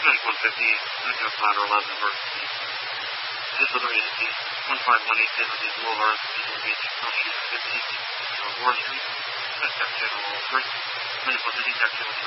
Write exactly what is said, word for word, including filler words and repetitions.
one fifty, North Ladder eleven, emergency. This other agency, one five one eight, Denver Boulevard, Eagle Beach, North fifteen, Ward Street, Contact Channel three, medical city, Channel three.